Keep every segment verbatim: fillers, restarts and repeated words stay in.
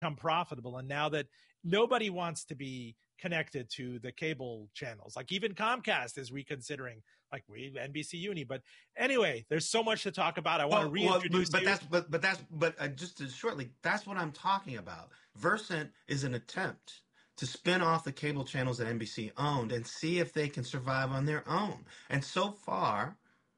become profitable. And now that nobody wants to be connected to the cable channels, like even Comcast is reconsidering, like we N B C Uni. But anyway, there's so much to talk about. I well, want to reintroduce well, but, but you. that's but but that's but uh, just to shortly, that's what I'm talking about. Versant is an attempt to spin off the cable channels that N B C owned and see if they can survive on their own. And so far,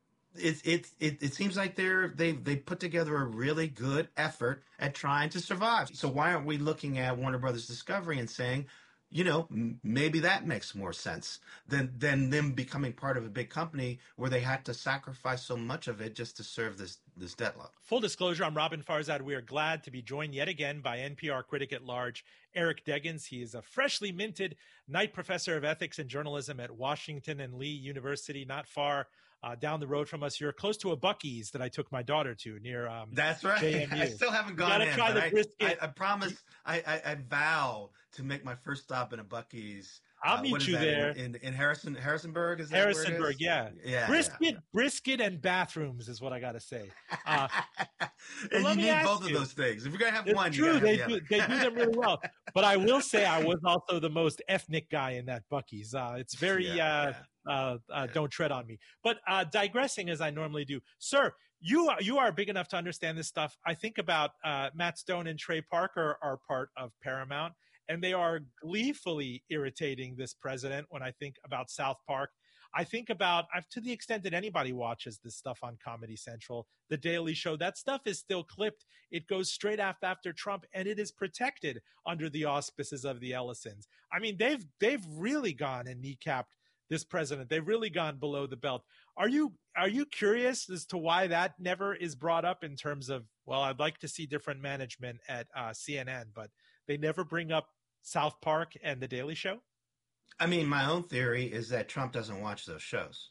it it it, it seems like they're they they put together a really good effort at trying to survive. So why aren't we looking at Warner Brothers Discovery and saying, you know, m- maybe that makes more sense than than them becoming part of a big company where they had to sacrifice so much of it just to serve this this debt load. Full disclosure, I'm Robin Farzad. We are glad to be joined yet again by N P R critic at large, Eric Deggans. He is a freshly minted Knight Professor of Ethics and Journalism at Washington and Lee University, not far uh, down the road from us. You're close to a Buc-ee's that I took my daughter to near um, That's right. J M U. I still haven't gone gotta in. try but the I, brisket. I, I promise. I, I, I vow to make my first stop in a Buc-ee's. I'll uh, meet what is you that, there. in, in, in Harrison, Harrisonburg. Is that Harrisonburg, where it is? yeah. Yeah, Brisket, yeah, yeah. brisket, and bathrooms is what I got to say. Uh, and let you me need ask both you, of those things. If you're gonna have it's one, true. you They gotta do, have the they other. do them really well. But I will say I was also the most ethnic guy in that Buc-ee's. Uh, it's very Yeah, uh, yeah. uh, uh, don't tread on me. But uh, digressing as I normally do, sir, you are, you are big enough to understand this stuff. I think about uh, Matt Stone and Trey Parker are part of Paramount, and they are gleefully irritating this president when I think about South Park. I think about, I've, to the extent that anybody watches this stuff on Comedy Central, The Daily Show, that stuff is still clipped. It goes straight after, after Trump, and it is protected under the auspices of the Ellisons. I mean, they've they've really gone and kneecapped this president. They've really gone below the belt. Are you are you curious as to why that never is brought up in terms of, well, I'd like to see different management at uh, C N N, but they never bring up South Park and The Daily Show? I mean, my own theory is that Trump doesn't watch those shows.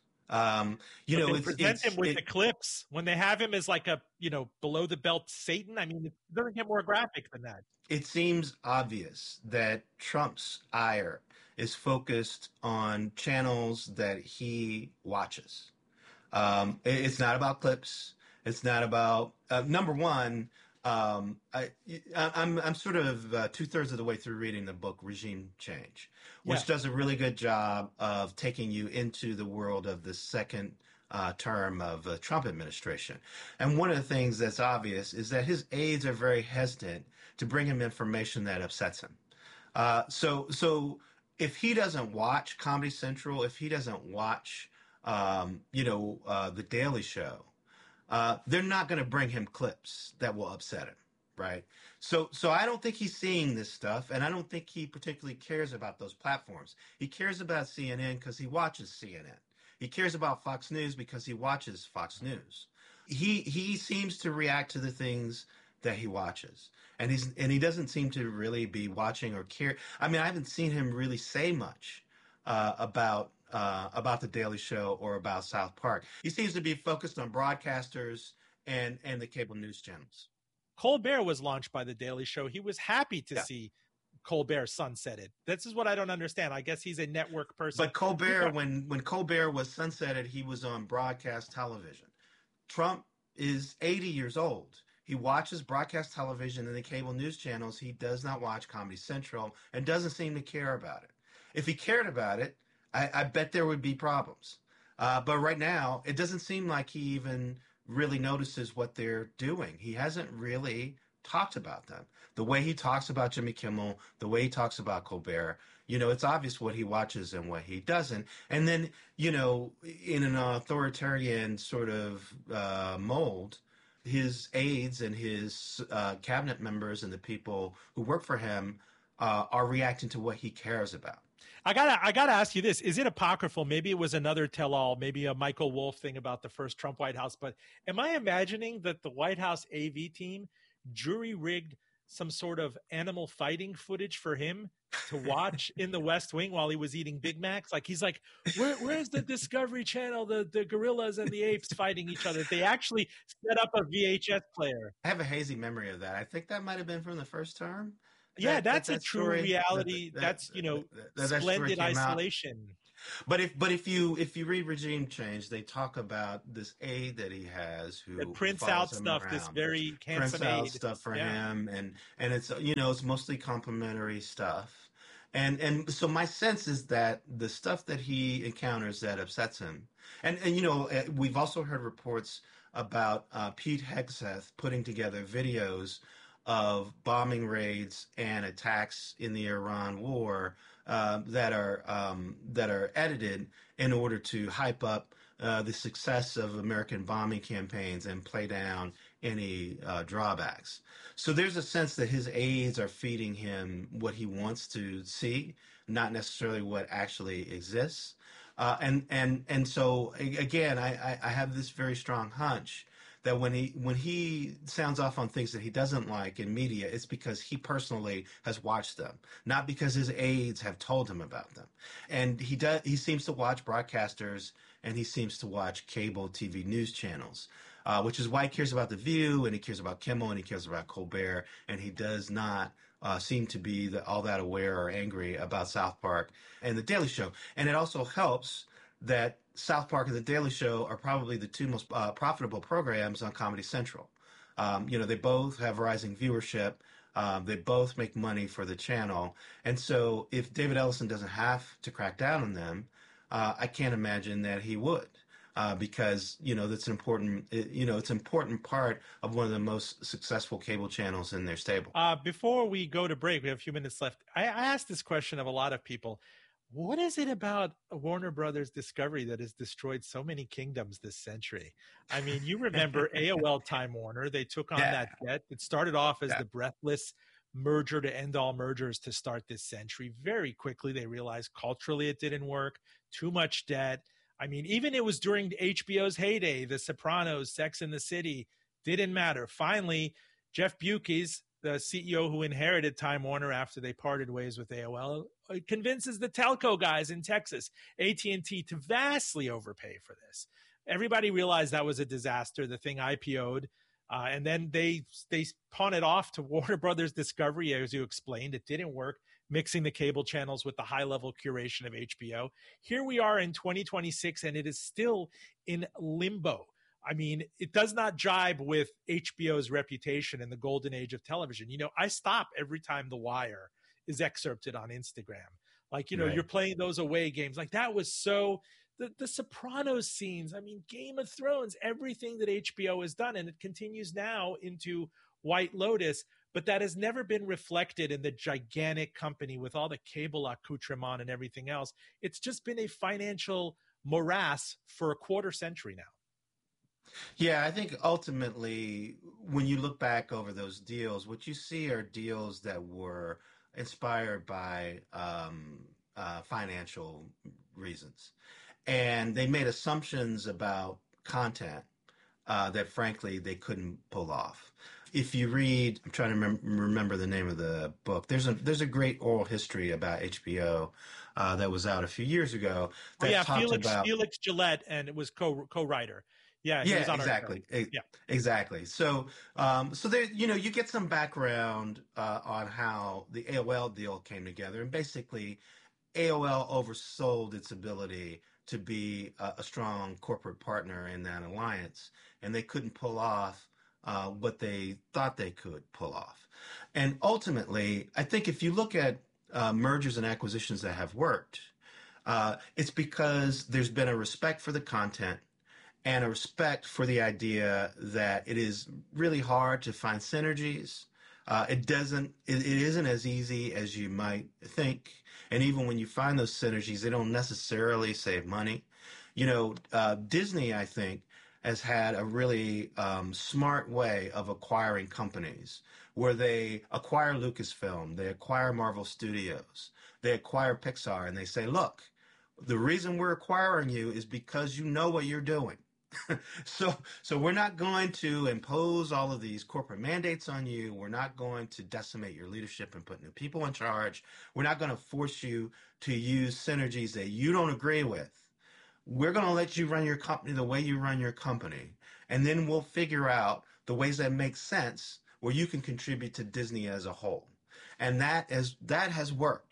Um, you But know, they it's present it's him with it, the clips when they have him as like a, you know, below the belt Satan. I mean, it doesn't get more graphic than that. it seems obvious that Trump's ire is focused on channels that he watches. Um, it- it's not about clips. It's not about uh, number one. Um, I, I- I'm I'm sort of uh, two thirds of the way through reading the book Regime Change, which Yeah. does a really good job of taking you into the world of the second uh, term of the Trump administration. And one of the things that's obvious is that his aides are very hesitant to bring him information that upsets him. Uh, so so if he doesn't watch Comedy Central, if he doesn't watch um, you know uh, the Daily Show, uh, they're not going to bring him clips that will upset him, right? So, so I don't think he's seeing this stuff, and I don't think he particularly cares about those platforms. He cares about C N N because he watches C N N. He cares about Fox News because he watches Fox News. He he seems to react to the things that he watches, and he's and he doesn't seem to really be watching or care. I mean, I haven't seen him really say much uh, about uh, about the Daily Show or about South Park. He seems to be focused on broadcasters and and the cable news channels. Colbert was launched by The Daily Show. He was happy to Yeah. see Colbert sunsetted. This is what I don't understand. I guess he's a network person. But Colbert, when when Colbert was sunsetted, he was on broadcast television. Trump is eighty years old. He watches broadcast television and the cable news channels. He does not watch Comedy Central and doesn't seem to care about it. If he cared about it, I, I bet there would be problems. Uh, but right now, it doesn't seem like he even really notices what they're doing. He hasn't really talked about them. The way he talks about Jimmy Kimmel, the way he talks about Colbert, you know, it's obvious what he watches and what he doesn't. And then, you know, in an authoritarian sort of uh, mold, his aides and his uh, cabinet members and the people who work for him uh, are reacting to what he cares about. I gotta, I gotta ask you this: is it apocryphal? Maybe it was another tell-all, maybe a Michael Wolff thing about the first Trump White House. But am I imagining that the White House A V team jury-rigged some sort of animal fighting footage for him to watch in the West Wing while he was eating Big Macs? Like he's like, Where, "Where's the Discovery Channel? The the gorillas and the apes fighting each other." They actually set up a V H S player. I have a hazy memory of that. I think that might have been from the first term. Yeah, That- that's that- a that true story- reality. that- that- that's, you know, that- that story splendid came out. isolation. But if but if you if you read Regime Change, they talk about this aide that he has It who who prints out follows him stuff, this around, very prints handsome out aide. stuff for Yeah. him, and and it's you know it's mostly complimentary stuff, and and so my sense is that the stuff that he encounters that upsets him, and and you know eh, we've also heard reports about uh, Pete Hegseth putting together videos of bombing raids and attacks in the Iran war uh, that are um, that are edited in order to hype up uh, the success of American bombing campaigns and play down any uh, drawbacks. So there's a sense that his aides are feeding him what he wants to see, not necessarily what actually exists. Uh, and and and so again, I, I have this very strong hunch that when he when he sounds off on things that he doesn't like in media, it's because he personally has watched them, not because his aides have told him about them. And he does he seems to watch broadcasters and he seems to watch cable T V news channels, uh, which is why he cares about The View and he cares about Kimmel and he cares about Colbert, and he does not uh, seem to be the, all that aware or angry about South Park and The Daily Show. And it also helps that South Park and The Daily Show are probably the two most uh, profitable programs on Comedy Central. Um, you know, they both have rising viewership. Um, they both make money for the channel. And so if David Ellison doesn't have to crack down on them, uh, I can't imagine that he would. Uh, because you know that's an important you know it's an important part of one of the most successful cable channels in their stable. Uh, before we go to break, we have a few minutes left. I, I asked this question of a lot of people. What is it about Warner Brothers Discovery that has destroyed so many kingdoms this century? I mean, you remember A O L Time Warner. They took on Yeah. that debt. It started off as Yeah. the breathless merger to end all mergers to start this century. Very quickly, they realized culturally it didn't work, too much debt. I mean, even it was during H B O's heyday, The Sopranos, Sex and the City, didn't matter. Finally, Jeff Bewkes, the C E O who inherited Time Warner after they parted ways with A O L, convinces the telco guys in Texas, A T and T, to vastly overpay for this. Everybody realized that was a disaster. The thing I P O'd. Uh, and then they they pawn it off to Warner Brothers Discovery, as you explained. It didn't work, mixing the cable channels with the high-level curation of H B O. Here we are in twenty twenty-six, and it is still in limbo. I mean, it does not jibe with H B O's reputation in the golden age of television. You know, I stop every time The Wire is excerpted on Instagram. Like, you know, Right. you're playing those away games. Like, that was so... The, the Sopranos scenes, I mean, Game of Thrones, everything that H B O has done, and it continues now into White Lotus, but that has never been reflected in the gigantic company with all the cable accoutrement and everything else. It's just been a financial morass for a quarter century now. Yeah, I think ultimately, when you look back over those deals, what you see are deals that were inspired by um, uh, financial reasons. And they made assumptions about content uh, that, frankly, they couldn't pull off. If you read, I'm trying to remem- remember the name of the book. There's a there's a great oral history about H B O uh, that was out a few years ago. That Oh, yeah, talked Felix about Felix Gillette, and it was co co-writer. Yeah, he yeah, was on exactly. our show. E- Yeah. Exactly. So, um, so there, you know, you get some background uh, on how the A O L deal came together, and basically, A O L oversold its ability to be a, a strong corporate partner in that alliance, and they couldn't pull off uh, what they thought they could pull off. And ultimately, I think if you look at uh, mergers and acquisitions that have worked, uh, it's because there's been a respect for the content and a respect for the idea that it is really hard to find synergies. Uh, it doesn't. It, it isn't as easy as you might think. And even when you find those synergies, they don't necessarily save money. You know, uh, Disney, I think, has had a really um, smart way of acquiring companies, where they acquire Lucasfilm, they acquire Marvel Studios, they acquire Pixar, and they say, "Look, the reason we're acquiring you is because you know what you're doing." so so we're not going to impose all of these corporate mandates on you. We're not going to decimate your leadership and put new people in charge. We're not going to force you to use synergies that you don't agree with. We're going to let you run your company the way you run your company, and then we'll figure out the ways that make sense where you can contribute to Disney as a whole. And that is that has worked.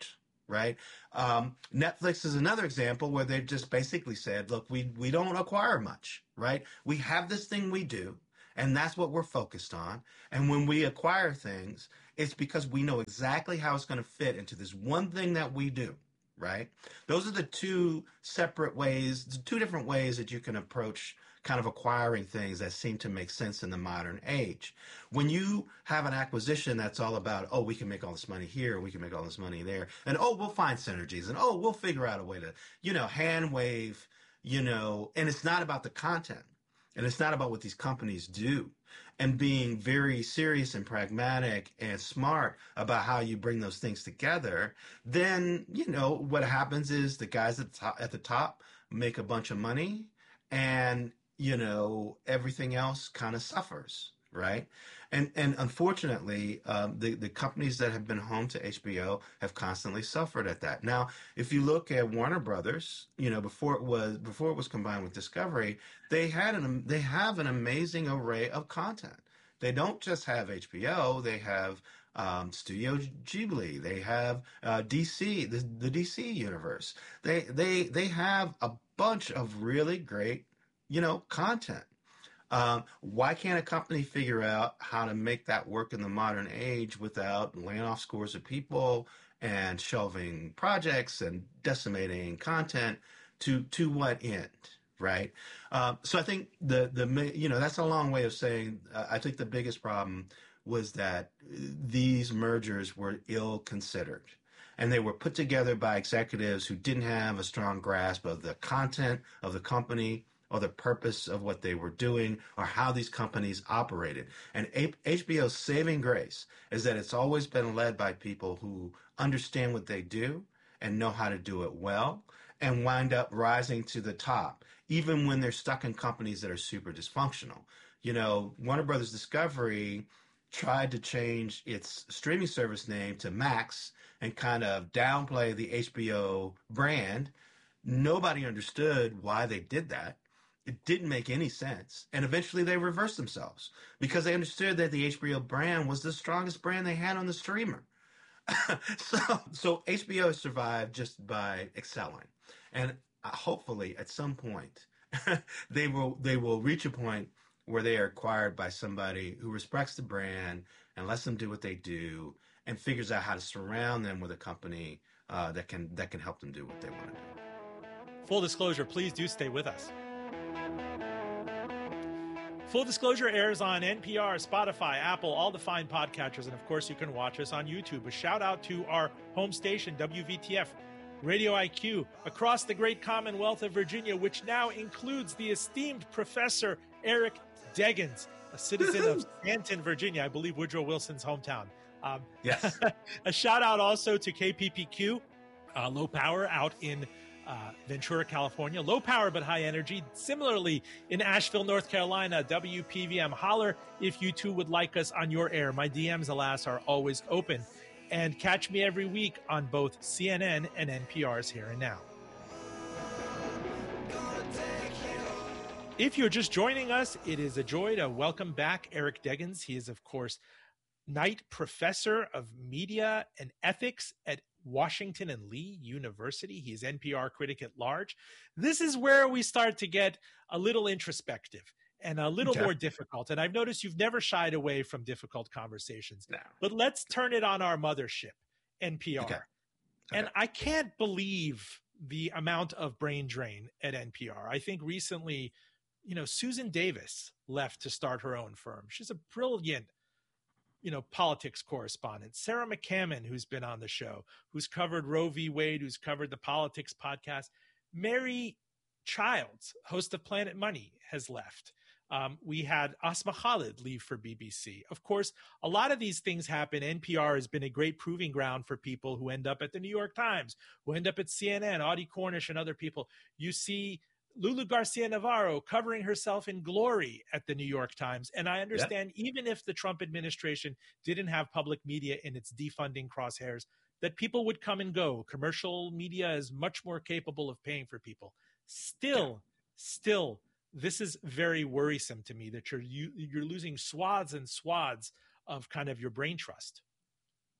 right? Um, Netflix is another example where they've just basically said, look, we, we don't acquire much, right? We have this thing we do, and that's what we're focused on. And when we acquire things, it's because we know exactly how it's going to fit into this one thing that we do, right? Those are the two separate ways, the two different ways that you can approach kind of acquiring things that seem to make sense in the modern age. When you have an acquisition that's all about, oh, we can make all this money here, we can make all this money there, and oh, we'll find synergies, and oh, we'll figure out a way to, you know, hand wave, you know, and it's not about the content, and it's not about what these companies do, and being very serious and pragmatic and smart about how you bring those things together, then, you know, what happens is the guys at the top, at the top make a bunch of money, and you know, everything else kind of suffers, right? And and unfortunately, um, the the companies that have been home to H B O have constantly suffered at that. Now, if you look at Warner Brothers, you know, before it was before it was combined with Discovery, they had an they have an amazing array of content. They don't just have H B O; they have um, Studio Ghibli. They have uh, D C, the the D C universe. They they they have a bunch of really great, you know, content. Um, why can't a company figure out how to make that work in the modern age without laying off scores of people and shelving projects and decimating content to to what end, right? Um, so I think the the you know that's a long way of saying uh, I think the biggest problem was that these mergers were ill considered. And they were put together by executives who didn't have a strong grasp of the content of the company or the purpose of what they were doing or how these companies operated. And H B O's saving grace is that it's always been led by people who understand what they do and know how to do it well and wind up rising to the top, even when they're stuck in companies that are super dysfunctional. You know, Warner Brothers Discovery tried to change its streaming service name to Max and kind of downplay the H B O brand. Nobody understood why they did that. It didn't make any sense. And eventually they reversed themselves because they understood that the H B O brand was the strongest brand they had on the streamer. so, so H B O has survived just by excelling. And hopefully at some point they will they will reach a point where they are acquired by somebody who respects the brand and lets them do what they do and figures out how to surround them with a company uh, that can that can help them do what they want to do. Full disclosure, please do stay with us. Full Disclosure airs on N P R, Spotify, Apple, all the fine podcatchers, and of course you can watch us on YouTube. A shout out to our home station, W V T F, Radio I Q, across the great Commonwealth of Virginia, which now includes the esteemed Professor Eric Deggans, a citizen of Stanton, Virginia, I believe Woodrow Wilson's hometown. Um, yes. A shout out also to K P P Q, uh, low power out in uh, Ventura, California. Low power but high energy. Similarly, in Asheville, North Carolina, W P V M. Holler if you too would like us on your air. My D Ms, alas, are always open. And catch me every week on both C N N and N P R's Here and Now. If you're just joining us, it is a joy to welcome back Eric Deggans. He is, of course, Knight Professor of Media and Ethics at Washington and Lee University. He is N P R critic at large. This is where we start to get a little introspective and a little okay. more difficult. And I've noticed you've never shied away from difficult conversations. No. But let's turn it on our mothership, N P R. Okay. Okay. And I can't believe the amount of brain drain at N P R. I think recently, you know, Susan Davis left to start her own firm. She's a brilliant, you know, politics correspondent. Sarah McCammon, who's been on the show, who's covered Roe v. Wade, who's covered the Politics podcast. Mary Childs, host of Planet Money, has left. Um, we had Asma Khalid leave for B B C. Of course, a lot of these things happen. N P R has been a great proving ground for people who end up at the New York Times, who end up at C N N, Audie Cornish and other people. You see Lulu Garcia Navarro covering herself in glory at the New York Times. And I understand yeah. even if the Trump administration didn't have public media in its defunding crosshairs, that people would come and go. Commercial media is much more capable of paying for people. Still, yeah. still, this is very worrisome to me that you're you, you're losing swaths and swaths of kind of your brain trust.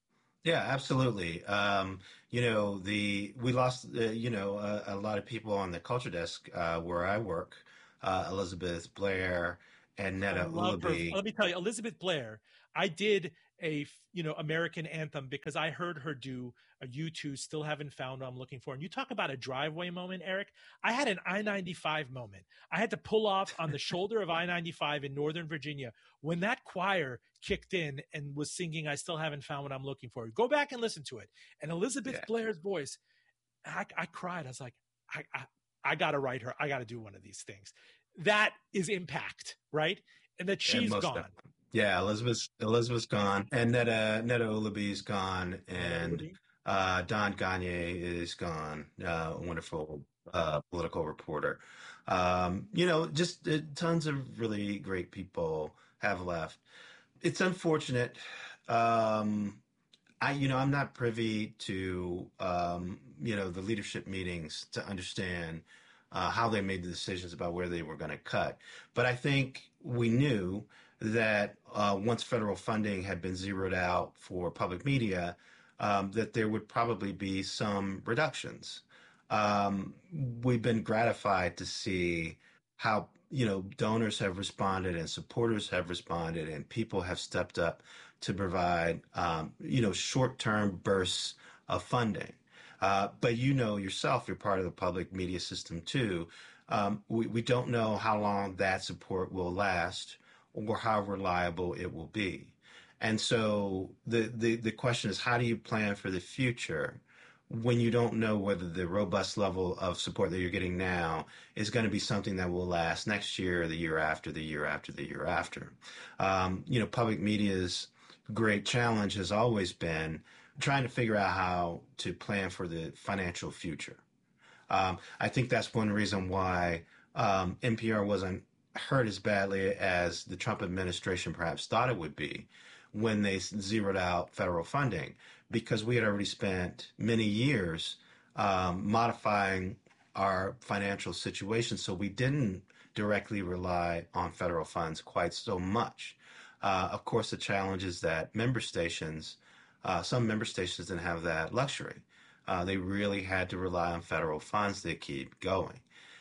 Yeah, absolutely. Um, you know, the we lost, uh, you know, a, a lot of people on the culture desk uh, where I work, uh, Elizabeth Blair and I Netta love her. Ulaby. Let me tell you, Elizabeth Blair. I did a you know American Anthem because I heard her do a U two. Still haven't found what I'm looking for. And you talk about a driveway moment, Eric. I had an I ninety-five moment. I had to pull off on the shoulder of I ninety-five in Northern Virginia when that choir kicked in and was singing "I Still Haven't Found What I'm Looking For." Go back and listen to it. And Elizabeth Yeah, Blair's voice, I, I cried. I was like, I, I, I got to write her. I got to do one of these things. That is impact, right? And that and she's most gone. definitely. Yeah, Elizabeth Elizabeth's gone, and Netta Netta Ulaby's gone, Netta and Willoughby. uh, Don Ganye is gone. Uh, wonderful uh, political reporter. Um, you know, just uh, tons of really great people have left. It's unfortunate. Um, I, you know, I'm not privy to, um, you know, the leadership meetings to understand uh, how they made the decisions about where they were going to cut. But I think we knew that uh, once federal funding had been zeroed out for public media, um, that there would probably be some reductions. Um, we've been gratified to see how, you know, donors have responded and supporters have responded and people have stepped up to provide, um, you know, short-term bursts of funding. Uh, but you know yourself, you're part of the public media system too. Um, we, we don't know how long that support will last or how reliable it will be. And so the, the, the question is, how do you plan for the future when you don't know whether the robust level of support that you're getting now is going to be something that will last next year, the year after, the year after, the year after? Um, you know, public media's great challenge has always been trying to figure out how to plan for the financial future. Um, I think that's one reason why um, N P R wasn't hurt as badly as the Trump administration perhaps thought it would be when they zeroed out federal funding, because we had already spent many years um, modifying our financial situation, so we didn't directly rely on federal funds quite so much. Uh, of course, the challenge is that member stations, uh, some member stations didn't have that luxury. Uh, they really had to rely on federal funds to keep going.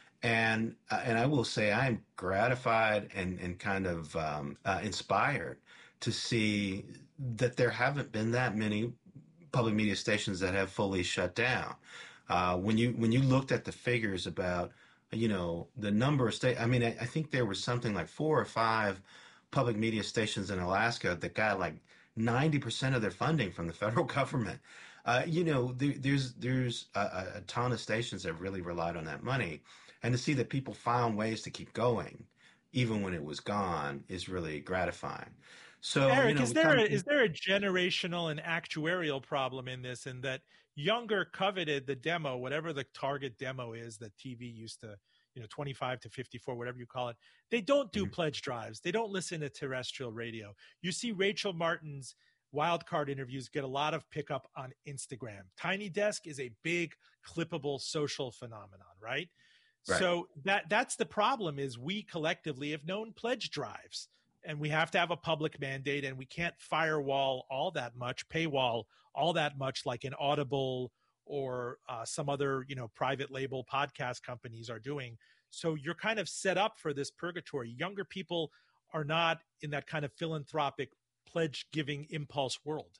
And uh, and I will say I'm gratified and, and kind of um, uh, inspired to see that there haven't been that many public media stations that have fully shut down. Uh, when you when you looked at the figures about you know the number of state, I mean I, I think there was something like four or five public media stations in Alaska that got like ninety percent of their funding from the federal government. Uh, you know, there, there's there's a, a ton of stations that really relied on that money, and to see that people found ways to keep going, even when it was gone, is really gratifying. So, you Eric, know, is we there come. a, is there a generational and actuarial problem in this, in that younger coveted the demo, whatever the target demo is that T V used to, you know, twenty-five to fifty-four, whatever you call it, they don't do Mhm. pledge drives. They don't listen to terrestrial radio. You see Rachel Martin's wildcard interviews get a lot of pickup on Instagram. Tiny Desk is a big clippable social phenomenon, right? Right. So that that's the problem, is we collectively have known pledge drives, and we have to have a public mandate, and we can't firewall all that much, paywall all that much like an Audible or uh, some other, you know, private label podcast companies are doing. So you're kind of set up for this purgatory. Younger people are not in that kind of philanthropic pledge giving impulse world.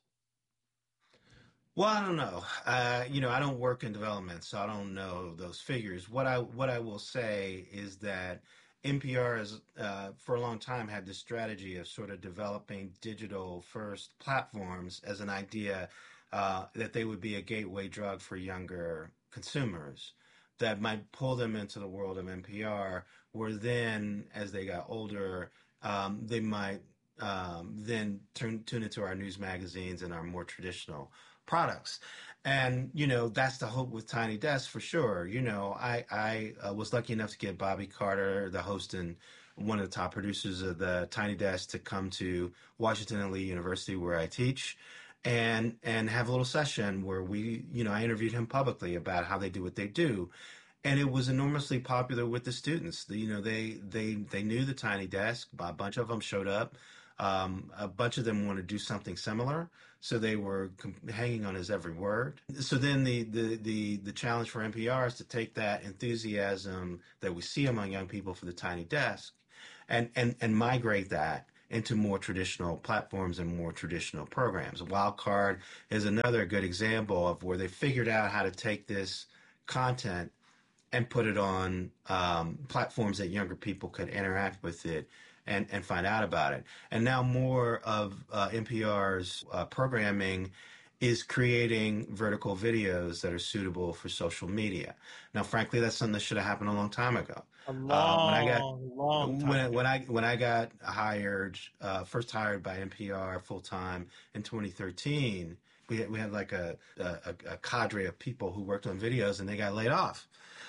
Well, I don't know. Uh, you know, I don't work in development, so I don't know those figures. What I what I will say is that N P R has, uh, for a long time, had this strategy of sort of developing digital first platforms as an idea uh, that they would be a gateway drug for younger consumers that might pull them into the world of N P R, where then, as they got older, um, they might um, then turn tune into our news magazines and our more traditional products. And, you know, that's the hope with Tiny Desk for sure. You know, I, I uh, was lucky enough to get Bobby Carter, the host and one of the top producers of the Tiny Desk, to come to Washington and Lee University where I teach and and have a little session where we, you know, I interviewed him publicly about how they do what they do. And it was enormously popular with the students. The- You know, they they they knew the Tiny Desk. A bunch of them showed up. Um, a bunch of them want to do something similar, so they were com- hanging on his every word. So then the, the the the challenge for N P R is to take that enthusiasm that we see among young people for the tiny desk, and and and migrate that into more traditional platforms and more traditional programs. Wildcard is another good example of where they figured out how to take this content and put it on um, platforms that younger people could interact with it and, and find out about it. And now more of uh, N P R's uh, programming is creating vertical videos that are suitable for social media. Now, frankly, that's something that should have happened a long time ago. A Uh, when I got long, long time when ago. when I when I got hired, uh, first hired by N P R full time in twenty thirteen, we had, we had like a, a a cadre of people who worked on videos, and they got laid off,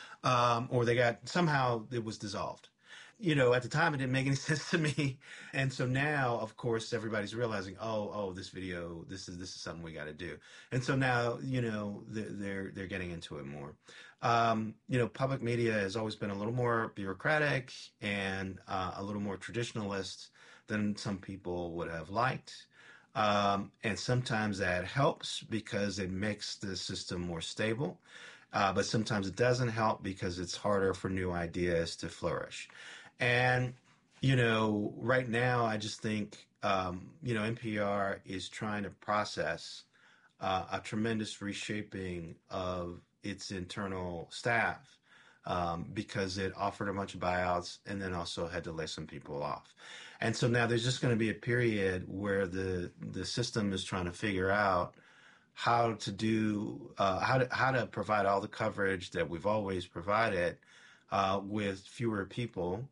um, or they got somehow it was dissolved. You know, at the time it didn't make any sense to me, and so now, of course, everybody's realizing, oh, oh, this video, this is this is something we got to do, and so now, you know, they're they're, they're getting into it more. Um, you know, public media has always been a little more bureaucratic and uh, a little more traditionalist than some people would have liked. Um, and sometimes that helps because it makes the system more stable. Uh, but sometimes it doesn't help because it's harder for new ideas to flourish. And, you know, right now, I just think, um, you know, N P R is trying to process uh, a tremendous reshaping of its internal staff um, because it offered a bunch of buyouts and then also had to lay some people off. And so now there's just going to be a period where the the system is trying to figure out how to do uh, how to how to provide all the coverage that we've always provided uh, with fewer people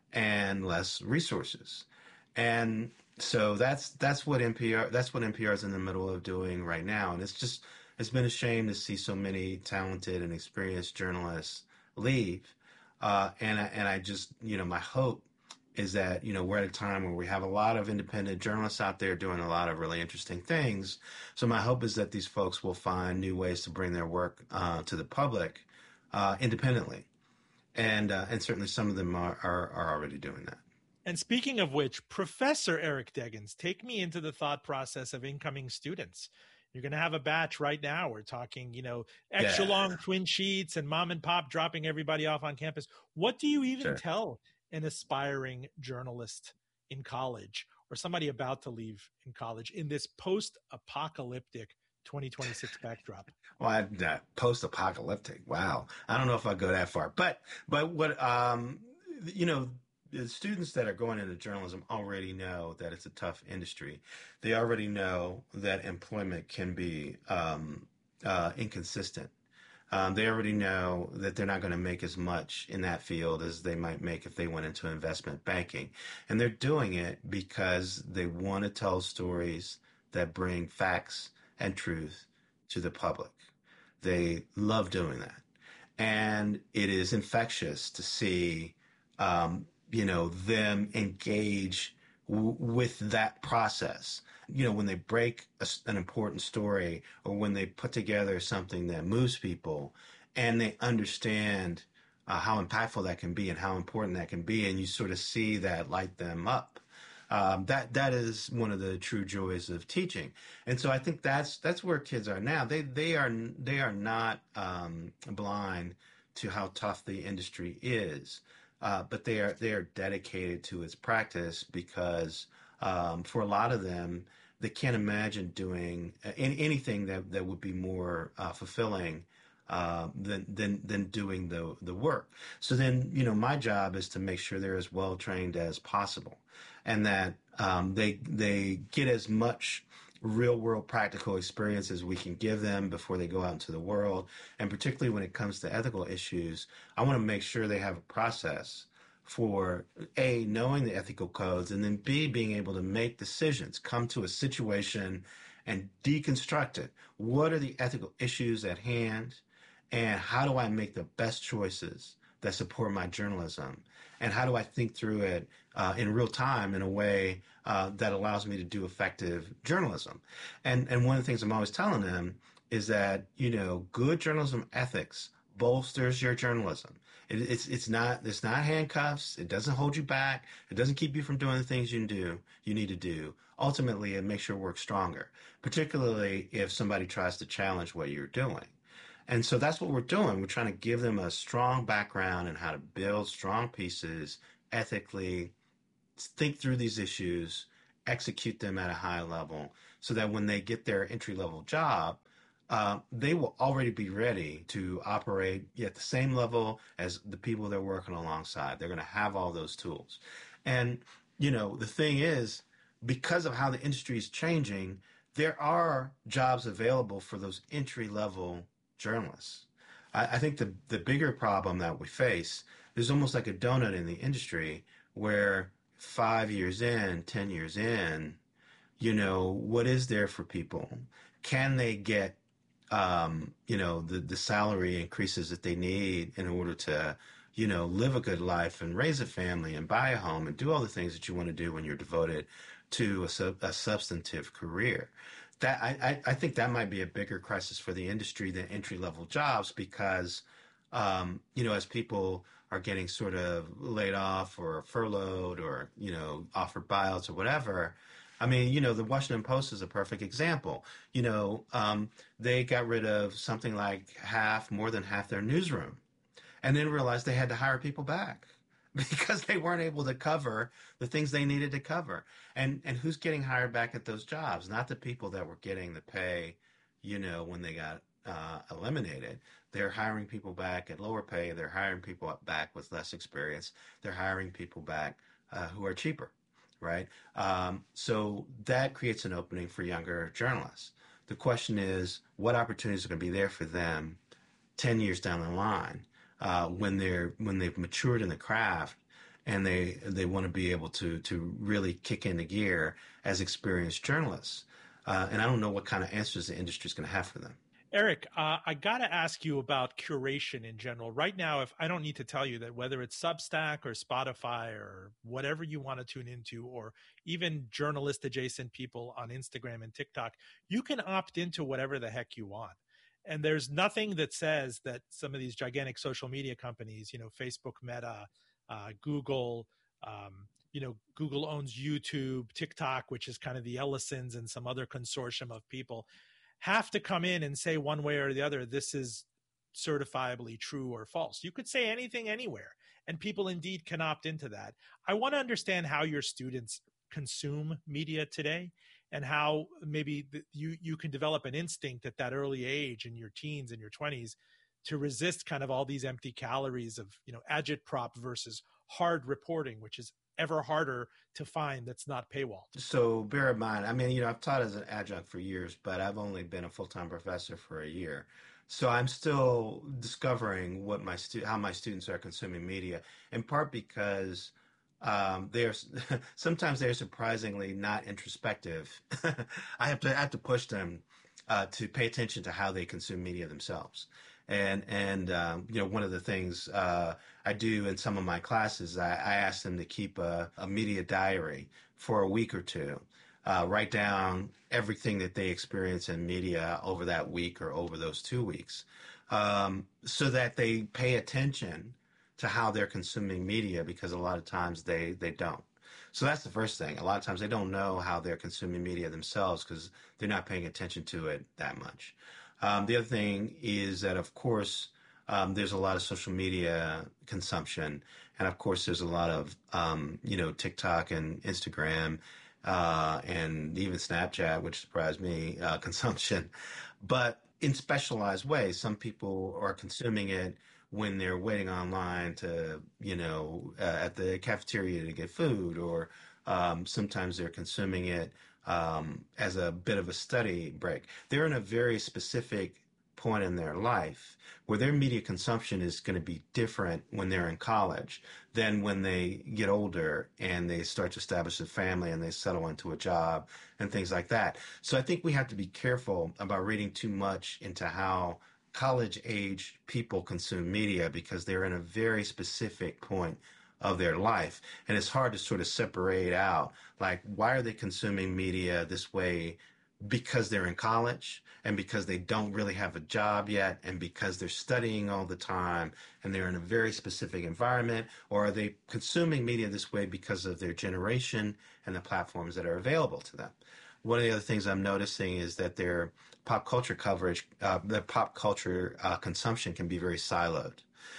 and less resources. And so that's that's what N P R that's what N P R is in the middle of doing right now. And it's just it's been a shame to see so many talented and experienced journalists leave. Uh, and I, and I just you know my hope is that you know we're at a time where we have a lot of independent journalists out there doing a lot of really interesting things. So my hope is that these folks will find new ways to bring their work uh, to the public uh, independently. And uh, and certainly some of them are, are, are already doing that. And speaking of which, Professor Eric Deggans, take me into the thought process of incoming students. You're going to have a batch right now. We're talking, you know, extra Yeah. long twin sheets and mom and pop dropping everybody off on campus. What do you even Sure. tell an aspiring journalist in college or somebody about to leave in college in this post-apocalyptic twenty twenty-six backdrop? Well, I, uh, post-apocalyptic. Wow, I don't know if I go that far, but but what um, you know, the students that are going into journalism already know that it's a tough industry. They already know that employment can be um, uh, inconsistent. Um, they already know that they're not going to make as much in that field as they might make if they went into investment banking, and they're doing it because they want to tell stories that bring facts and truth to the public. They love doing that. And it is infectious to see, um, you know, them engage w- with that process. You know, when they break a, an important story or when they put together something that moves people and they understand uh, how impactful that can be and how important that can be, and you sort of see that light them up. Um, that that is one of the true joys of teaching, and so I think that's that's where kids are now. They they are they are not um, blind to how tough the industry is, uh, but they are they are dedicated to its practice because um, for a lot of them, they can't imagine doing any, anything that, that would be more uh, fulfilling uh, than than than doing the the work. So then, you know, my job is to make sure they're as well trained as possible, and that um, they they get as much real world practical experience as we can give them before they go out into the world. And particularly when it comes to ethical issues, I want to make sure they have a process for A, knowing the ethical codes, and then B, being able to make decisions, come to a situation and deconstruct it. What are the ethical issues at hand? And how do I make the best choices that support my journalism? And how do I think through it uh, in real time in a way uh, that allows me to do effective journalism? And and one of the things I'm always telling them is that, you know, good journalism ethics bolsters your journalism. It, it's it's not it's not handcuffs. It doesn't hold you back. It doesn't keep you from doing the things you do you need to do. Ultimately, it makes your work stronger, particularly if somebody tries to challenge what you're doing. And so that's what we're doing. We're trying to give them a strong background in how to build strong pieces ethically, think through these issues, execute them at a high level, so that when they get their entry level job, uh, they will already be ready to operate at the same level as the people they're working alongside. They're going to have all those tools. And, you know, the thing is, because of how the industry is changing, there are jobs available for those entry level journalists. I, I think the, the bigger problem that we face, there's almost like a donut in the industry where five years in, ten years in, you know, what is there for people? Can they get, um, you know, the, the salary increases that they need in order to, you know, live a good life and raise a family and buy a home and do all the things that you want to do when you're devoted to a, sub, a substantive career? That I, I think that might be a bigger crisis for the industry than entry level jobs, because, um, you know, as people are getting sort of laid off or furloughed or, you know, offered buyouts or whatever. I mean, you know, the Washington Post is a perfect example. You know, um, they got rid of something like half, more than half their newsroom, and then realized they had to hire people back because they weren't able to cover the things they needed to cover. And and who's getting hired back at those jobs? Not the people that were getting the pay, you know, when they got uh, eliminated. They're hiring people back at lower pay. They're hiring people back with less experience. They're hiring people back uh, who are cheaper, right? Um, so that creates an opening for younger journalists. The question is, what opportunities are going to be there for them ten years down the line uh, when they're when they've matured in the craft and they they want to be able to to really kick into gear as experienced journalists? Uh, and I don't know what kind of answers the industry is going to have for them. Eric, uh, I got to ask you about curation in general. Right now, if I don't need to tell you that whether it's Substack or Spotify or whatever you want to tune into, or even journalist adjacent people on Instagram and TikTok, you can opt into whatever the heck you want. And there's nothing that says that some of these gigantic social media companies, you know, Facebook, Meta, uh, Google, um, you know, Google owns YouTube, TikTok, which is kind of the Ellisons and some other consortium of people, have to come in and say one way or the other, this is certifiably true or false. You could say anything anywhere, and people indeed can opt into that. I want to understand how your students consume media today, and how maybe you, you can develop an instinct at that early age in your teens and your twenties to resist kind of all these empty calories of, you know, agitprop versus hard reporting, which is ever harder to find that's not paywalled. So bear in mind, I mean, you know, I've taught as an adjunct for years, but I've only been a full-time professor for a year. So I'm still discovering what my stu- how my students are consuming media, in part because um, they're sometimes they're surprisingly not introspective. I have to I have to push them uh, to pay attention to how they consume media themselves. And, and um, you know, one of the things uh, I do in some of my classes, I, I ask them to keep a, a media diary for a week or two, uh, write down everything that they experience in media over that week or over those two weeks, um, so that they pay attention to how they're consuming media, because a lot of times they, they don't. So that's the first thing. A lot of times they don't know how they're consuming media themselves because they're not paying attention to it that much. Um, the other thing is that, of course, um, there's a lot of social media consumption. And, of course, there's a lot of, um, you know, TikTok and Instagram uh, and even Snapchat, which surprised me, uh, consumption. But in specialized ways, some people are consuming it when they're waiting online to, you know, uh, at the cafeteria to get food, or um, sometimes they're consuming it um, as a bit of a study break. They're in a very specific point in their life where their media consumption is going to be different when they're in college than when they get older and they start to establish a family and they settle into a job and things like that. So I think we have to be careful about reading too much into how college age people consume media, because they're in a very specific point of their life. And it's hard to sort of separate out, like, why are they consuming media this way because they're in college and because they don't really have a job yet and because they're studying all the time and they're in a very specific environment? Or are they consuming media this way because of their generation and the platforms that are available to them? One of the other things I'm noticing is that their pop culture coverage, uh, their pop culture uh, consumption can be very siloed.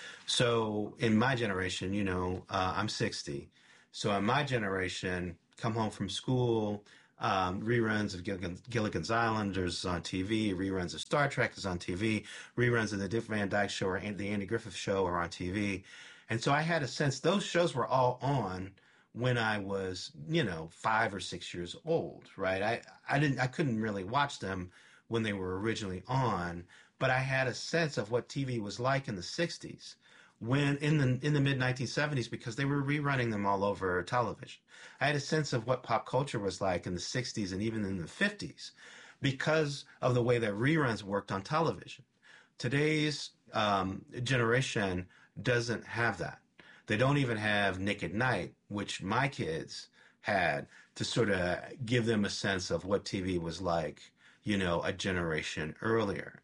So in my generation, you know, uh, I'm sixty. So in my generation, come home from school, um, reruns of Gilligan, Gilligan's Island is on T V, reruns of Star Trek is on T V, reruns of the Dick Van Dyke Show or the Andy Griffith Show are on T V. And so I had a sense those shows were all on when I was, you know, five or six years old, right? I, I didn't, I couldn't really watch them when they were originally on, but I had a sense of what T V was like in the sixties when in the in the mid nineteen seventies because they were rerunning them all over television. I had a sense of what pop culture was like in the sixties and even in the fifties because of the way that reruns worked on television. Today's um, generation doesn't have that. They don't even have Nick at Night, which my kids had to sort of give them a sense of what T V was like, you know, a generation earlier.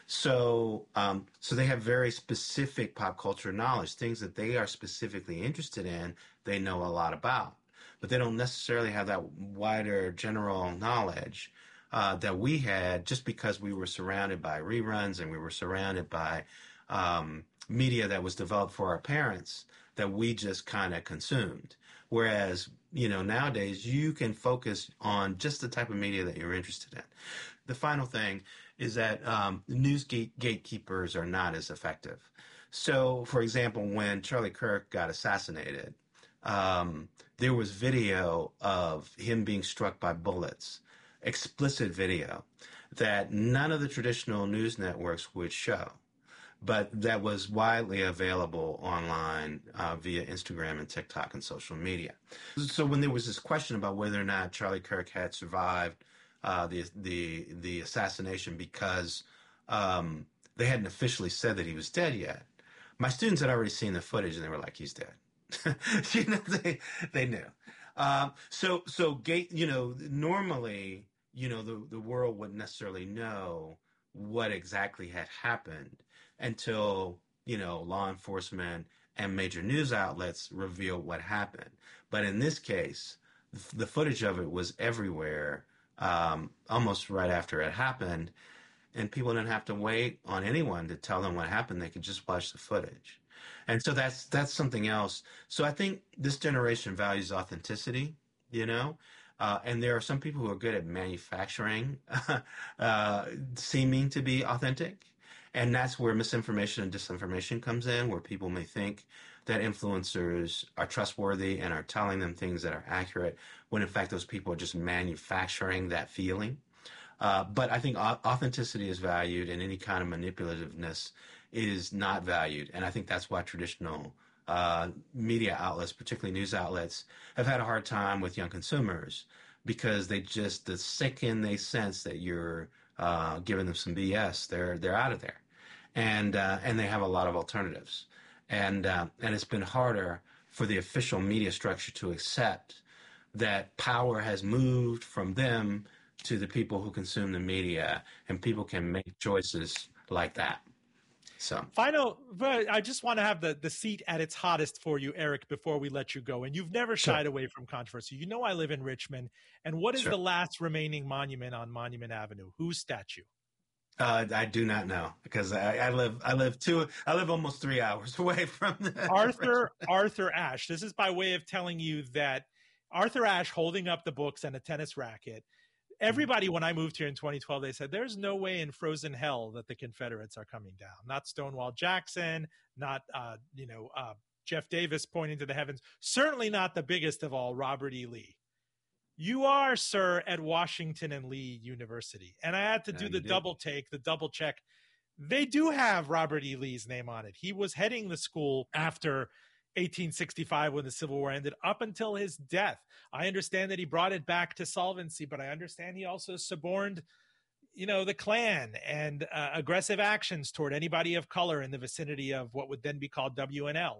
So, um, so they have very specific pop culture knowledge, things that they are specifically interested in, they know a lot about, but they don't necessarily have that wider general knowledge uh, that we had just because we were surrounded by reruns and we were surrounded by um, media that was developed for our parents that we just kind of consumed. Whereas, you know, nowadays you can focus on just the type of media that you're interested in. The final thing is that um, news gate- gatekeepers are not as effective. So, for example, when Charlie Kirk got assassinated, um, there was video of him being struck by bullets, explicit video that none of the traditional news networks would show, but that was widely available online uh, via Instagram and TikTok and social media. So when there was this question about whether or not Charlie Kirk had survived Uh, the the the assassination because um, they hadn't officially said that he was dead yet. My students had already seen the footage and they were like, "He's dead." you know, they they knew. Um, so so gate, you know, normally, you know, the the world wouldn't necessarily know what exactly had happened until, you know, law enforcement and major news outlets revealed what happened. But in this case, the footage of it was everywhere. Um, almost right after it happened, and people didn't have to wait on anyone to tell them what happened. They could just watch the footage. And so that's that's something else. So I think this generation values authenticity, you know, uh, and there are some people who are good at manufacturing, uh, seeming to be authentic. And that's where misinformation and disinformation comes in, where people may think that influencers are trustworthy and are telling them things that are accurate, when in fact those people are just manufacturing that feeling. Uh, but I think authenticity is valued and any kind of manipulativeness is not valued. And I think that's why traditional uh, media outlets, particularly news outlets, have had a hard time with young consumers because they just, the second they sense that you're uh, giving them some B S, they're they're out of there. And uh, and they have a lot of alternatives. And uh, and it's been harder for the official media structure to accept that power has moved from them to the people who consume the media, and people can make choices like that. So final, but I just want to have the the seat at its hottest for you, Eric, before we let you go. And you've never Sure. shied away from controversy. You know I live in Richmond, and what is Sure. the last remaining monument on Monument Avenue? Whose statue? Uh, I do not know because I, I live I live two I live almost three hours away from the Arthur Arthur Ashe. This is by way of telling you that Arthur Ashe holding up the books and a tennis racket. Everybody, when I moved here in twenty twelve, they said there's no way in frozen hell that the Confederates are coming down. Not Stonewall Jackson, not uh, you know uh, Jeff Davis pointing to the heavens. Certainly not the biggest of all, Robert E. Lee. You are, sir, at Washington and Lee University. And I had to do the double take, the double check. They do have Robert E. Lee's name on it. He was heading the school after eighteen sixty-five when the Civil War ended up until his death. I understand that he brought it back to solvency, but I understand he also suborned, you know, the Klan and uh, aggressive actions toward anybody of color in the vicinity of what would then be called W N L.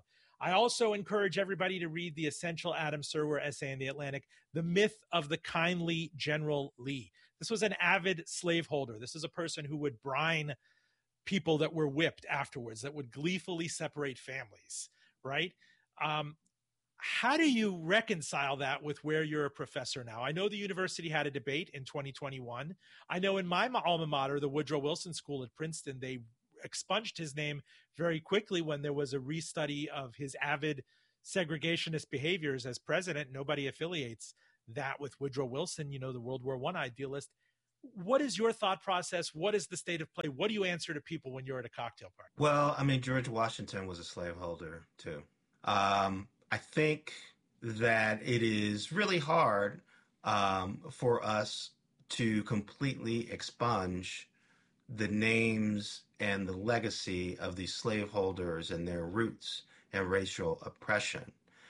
I also encourage everybody to read the essential Adam Serwer essay in The Atlantic, The Myth of the Kindly General Lee. This was an avid slaveholder. This is a person who would brine people that were whipped afterwards, that would gleefully separate families, right? Um, how do you reconcile that with where you're a professor now? I know the university had a debate in twenty twenty-one. I know in my alma mater, the Woodrow Wilson School at Princeton, they expunged his name very quickly when there was a restudy of his avid segregationist behaviors as president. Nobody affiliates that with Woodrow Wilson, you know, the World War One idealist. What is your thought process? What is the state of play? What do you answer to people when you're at a cocktail party? Well, I mean, George Washington was a slaveholder too. Um, I think that it is really hard um, for us to completely expunge the names and the legacy of these slaveholders and their roots and racial oppression.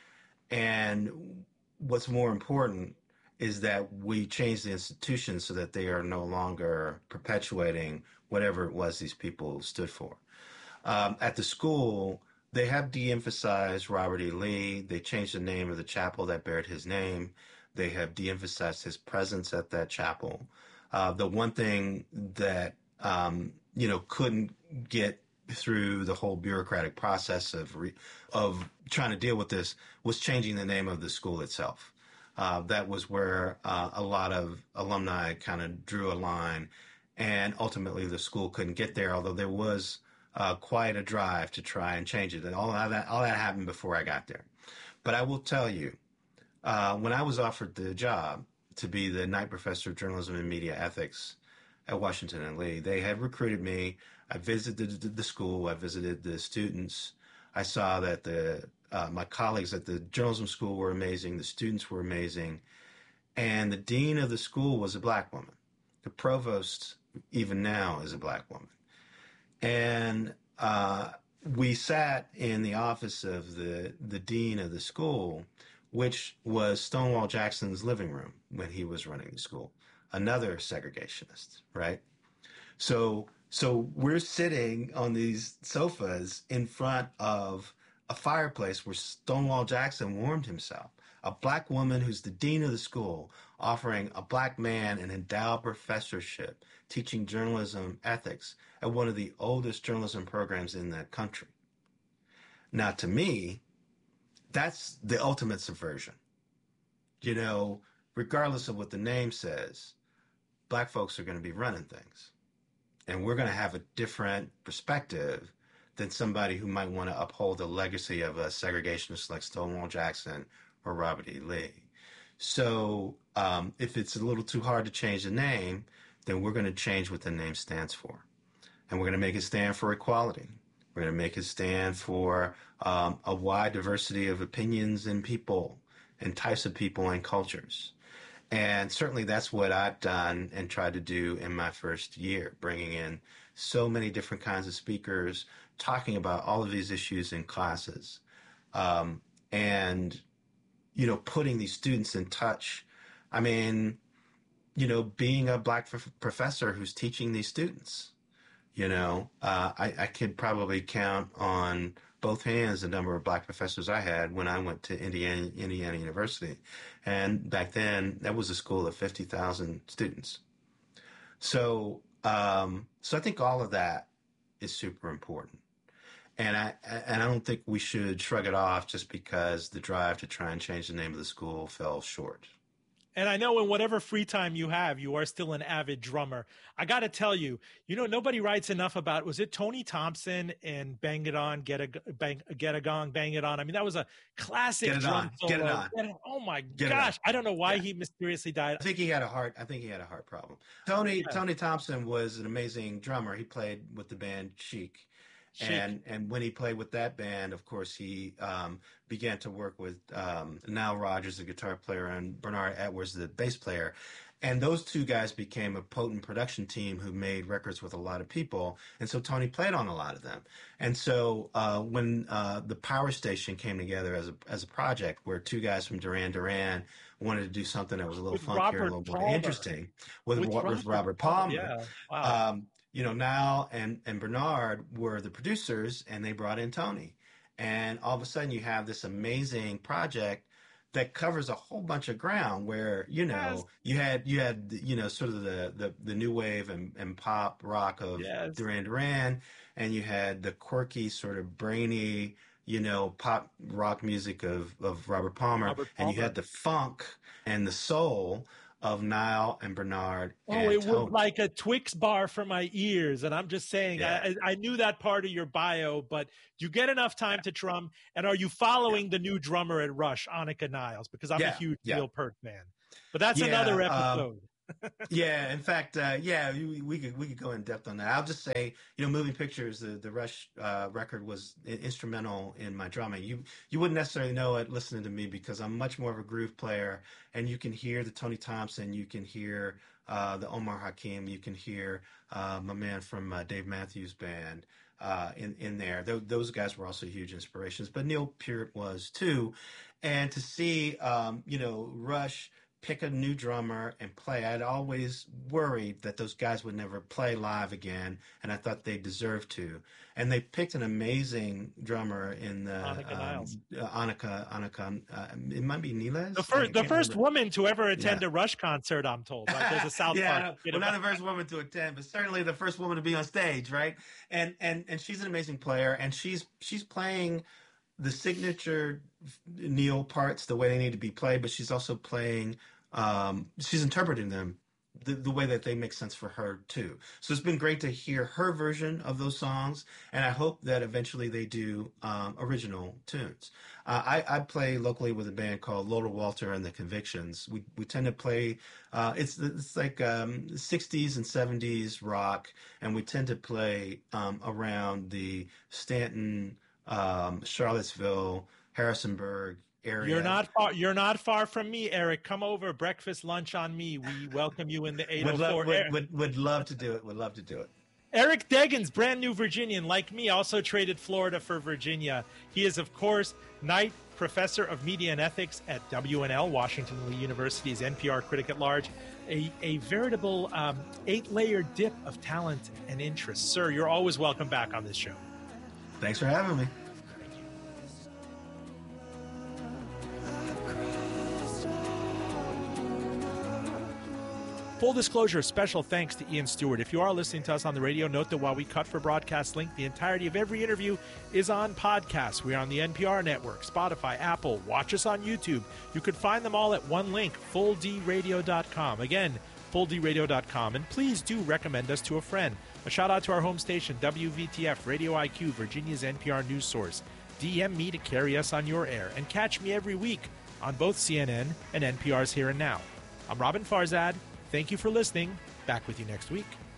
And what's more important is that we change the institutions so that they are no longer perpetuating whatever it was these people stood for. Um, at the school, they have de-emphasized Robert E. Lee. They changed the name of the chapel that bared his name. They have de-emphasized his presence at that chapel. Uh, the one thing that, um, you know, couldn't get through the whole bureaucratic process of re- of trying to deal with this was changing the name of the school itself. Uh, that was where uh, a lot of alumni kind of drew a line, and ultimately the school couldn't get there, although there was uh, quite a drive to try and change it. And all of that, all that happened before I got there. But I will tell you, uh, when I was offered the job to be the Knight Professor of Journalism and Media Ethics at Washington and Lee, they had recruited me. I visited the, the school. I visited the students. I saw that the uh, my colleagues at the journalism school were amazing. The students were amazing. And the dean of the school was a black woman. The provost, even now, is a black woman. And uh, we sat in the office of the, the dean of the school, which was Stonewall Jackson's living room when he was running the school, another segregationist, right? So, so we're sitting on these sofas in front of a fireplace where Stonewall Jackson warmed himself, a black woman who's the dean of the school offering a black man an endowed professorship teaching journalism ethics at one of the oldest journalism programs in that country. Now, to me, that's the ultimate subversion. You know, regardless of what the name says, black folks are going to be running things. And we're going to have a different perspective than somebody who might want to uphold the legacy of a segregationist like Stonewall Jackson or Robert E. Lee. So um, if it's a little too hard to change the name, then we're going to change what the name stands for. And we're going to make it stand for equality. We're going to make it stand for um, a wide diversity of opinions and people and types of people and cultures. And certainly that's what I've done and tried to do in my first year, bringing in so many different kinds of speakers, talking about all of these issues in classes, um, and, you know, putting these students in touch. I mean, you know, being a black f- professor who's teaching these students, you know, uh, I, I could probably count on both hands the number of black professors I had when I went to Indiana, Indiana University. And back then, that was a school of fifty thousand students. So, um, so I think all of that is super important. And I, and I don't think we should shrug it off just because the drive to try and change the name of the school fell short. And I know in whatever free time you have, you are still an avid drummer. I got to tell you, you know, nobody writes enough about, was it Tony Thompson and Bang It On, Get a, bang, get a Gong, Bang It On? I mean, that was a classic Get it drum on. solo. Get it on. Get it, oh my Get gosh. I don't know why yeah. he mysteriously died. I think he had a heart. I think he had a heart problem. Tony, yeah. Tony Thompson was an amazing drummer. He played with the band Chic. Chic. And and when he played with that band, of course, he um, began to work with um, Nile Rodgers, the guitar player, and Bernard Edwards, the bass player. And those two guys became a potent production team who made records with a lot of people. And so Tony played on a lot of them. And so uh, when uh, the Power Station came together as a as a project where two guys from Duran Duran wanted to do something that was a little with funkier, Robert a little more Palmer. interesting, with, with, with Robert, Robert Palmer. Yeah. Wow. Um, you know, Niall and, and Bernard were the producers, and they brought in Tony. and all of a sudden you have this amazing project that covers a whole bunch of ground where, you Yes, know, you had you had you know sort of the the, the new wave and, and pop rock of yes. Duran Duran, and you had the quirky sort of brainy, you know, pop rock music of of Robert Palmer, Robert and you had Palmer. the funk and the soul of Nile and Bernard Oh, and it was Tony. like a Twix bar for my ears. And I'm just saying, I, Yeah. I I knew that part of your bio, but do you get enough time Yeah. to drum? And are you Yeah. following the new drummer at Rush, Annika Niles? Because I'm a Yeah. huge Yeah. Neil Peart fan. But that's Yeah. another Um, episode. Yeah, in fact, uh, yeah, we, we could we could go in depth on that. I'll just say, you know, Moving Pictures, the the Rush uh, record was i- instrumental in my drumming. You you wouldn't necessarily know it listening to me because I'm much more of a groove player, and you can hear the Tony Thompson, you can hear uh, the Omar Hakim, you can hear uh, my man from uh, Dave Matthews Band uh, in in there. Th- those guys were also huge inspirations, but Neil Peart was too. And to see, um, you know, Rush pick a new drummer and play. I'd always worried that those guys would never play live again, and I thought they deserved to. And they picked an amazing drummer in the Annika um, Niles. uh, Annika. Annika, uh, it might be The Niles. I first, the can't first remember. woman to ever Yeah. attend a Rush concert, I'm told. Right? There's a South Yeah, Park no, bit well, not about. the first woman to attend, but certainly the first woman to be on stage, right? And and and she's an amazing player, and she's she's playing the signature Neil parts the way they need to be played, but she's also playing, um, she's interpreting them the, the way that they make sense for her too. So it's been great to hear her version of those songs, and I hope that eventually they do um, original tunes. Uh, I, I play locally with a band called Lola Walter and the Convictions. We we tend to play, uh, it's it's like um, sixties and seventies rock, and we tend to play um, around the Stanton, um, Charlottesville, Harrisonburg You're area. not far. You're not far from me, Eric. Come over, breakfast, lunch on me. We welcome you in the Would love eight oh four. would, would would love to do it. Would love to do it. Eric Deggans, brand new Virginian, like me, also traded Florida for Virginia. He is, of course, Knight Professor of Media and Ethics at W N L, Washington Lee University's N P R critic at large. A, a veritable um, eight-layer dip of talent and interest. Sir, you're always welcome back on this show. Thanks for having me. Full disclosure, special thanks to Ian Stewart. If you are listening to us on the radio, note that while we cut for broadcast length, the entirety of every interview is on podcast. We are on the N P R network, Spotify, Apple. Watch us on YouTube. You can find them all at one link, full d radio dot com. Again, full d radio dot com. And please do recommend us to a friend. A shout out to our home station, W V T F, Radio I Q, Virginia's N P R news source. D M me to carry us on your air. And catch me every week on both C N N and N P R's Here and Now. I'm Robin Farzad. Thank you for listening. Back with you next week.